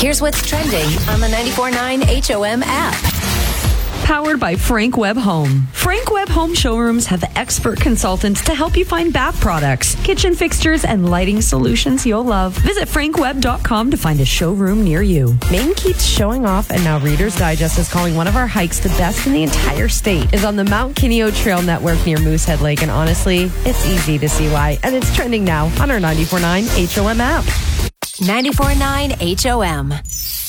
Here's what's trending on the 94.9 HOM app. Powered by Frank Webb Home. Frank Webb Home showrooms have expert consultants to help you find bath products, kitchen fixtures, and lighting solutions you'll love. Visit frankwebb.com to find a showroom near you. Maine keeps showing off, and now Reader's Digest is calling one of our hikes the best in the entire state. Is on the Mount Kineo Trail Network near Moosehead Lake, and honestly, it's easy to see why. And it's trending now on our 94.9 HOM app. 94.9 HOM.